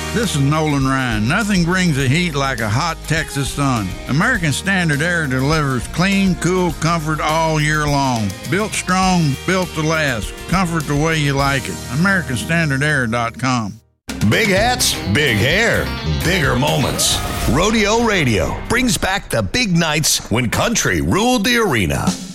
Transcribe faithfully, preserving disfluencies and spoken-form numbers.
This is Nolan Ryan. Nothing brings the heat like a hot Texas sun. American Standard Air delivers clean, cool comfort all year long. Built strong, built to last. Comfort the way you like it. American Standard Air dot com. Big hats, big hair, bigger moments. Rodeo Radio brings back the big nights when country ruled the arena.